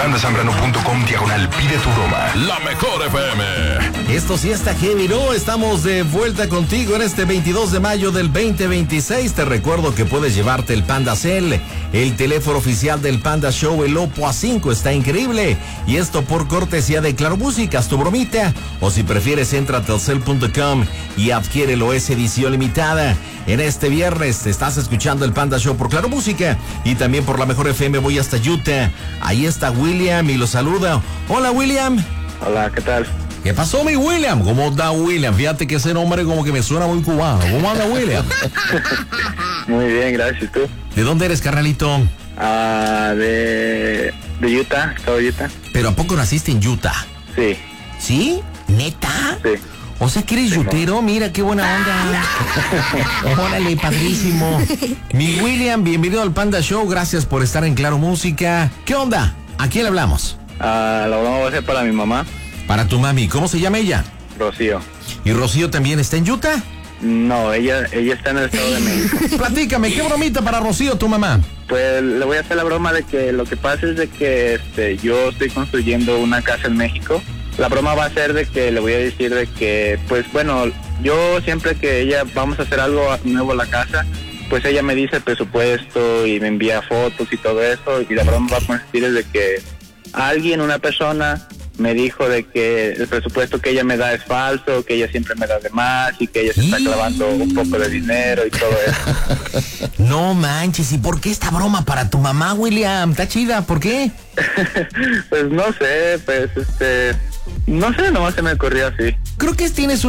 pandasambrano.com/pide tu broma. La mejor FM. Esto sí está heavy, ¿no? Estamos de vuelta contigo en este 22 de mayo del 2026. Te recuerdo que puedes llevarte el Panda Cell, el teléfono oficial del Panda Show, el Oppo A5, está increíble. Y esto por cortesía de Claro Música, tu bromita. O si prefieres, entra a telcel.com y adquiérelo, es edición limitada. En este viernes te estás escuchando el Panda Show por Claro Música y también por la mejor FM. Voy hasta Utah. Ahí está William y lo saluda. Hola, William. Hola, ¿qué tal? ¿Qué pasó, mi William? ¿Cómo está William? Fíjate que ese nombre como que me suena muy cubano. ¿Cómo anda, William? Muy bien, gracias. ¿Y tú? ¿De dónde eres, carnalito? De Utah, estado de Utah. ¿Pero a poco naciste en Utah? Sí. ¿Sí? ¿Neta? Sí. O sea que eres yutero, mira qué buena onda. Órale, padrísimo. Mi William, bienvenido al Panda Show, gracias por estar en Claro Música. ¿Qué onda? ¿A quién le hablamos? La broma va a ser para mi mamá. Para tu mami, ¿cómo se llama ella? Rocío. ¿Y Rocío también está en Utah? No, ella está en el Estado de México. Platícame, ¿qué bromita para Rocío, tu mamá? Pues le voy a hacer la broma de que lo que pasa es de que yo estoy construyendo una casa en México. La broma va a ser de que le voy a decir de que, pues bueno, yo siempre que ella vamos a hacer algo nuevo en la casa, pues ella me dice el presupuesto y me envía fotos y todo eso, y la broma va a consistir en de que una persona me dijo de que el presupuesto que ella me da es falso, que ella siempre me da de más y que ella se está clavando un poco de dinero y todo eso. No manches, ¿y por qué esta broma para tu mamá, William? Está chida, ¿por qué? Pues no sé, no sé, nomás se me ocurrió así. Creo que tienes